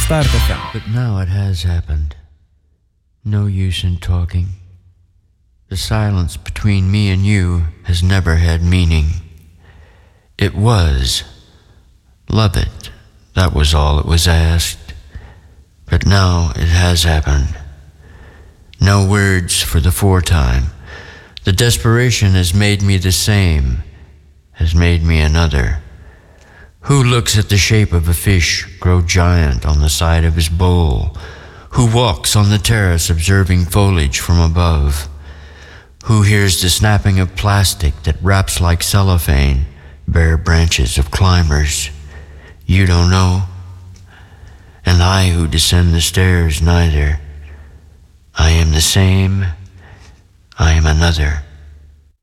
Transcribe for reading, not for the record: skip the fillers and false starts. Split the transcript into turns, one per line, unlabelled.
Start FM.
But now it has happened. No use in talking. The silence between me and you has never had meaning. It was. Love it. That was all it was asked. But now it has happened. No words for the foretime. The desperation has made me the same, has made me another. Who looks at the shape of a fish grow giant on the side of his bowl? Who walks on the terrace observing foliage from above? Who hears the snapping of plastic that wraps like cellophane bare branches of climbers? You don't know. And I who descend the stairs neither. I am the same, I am another.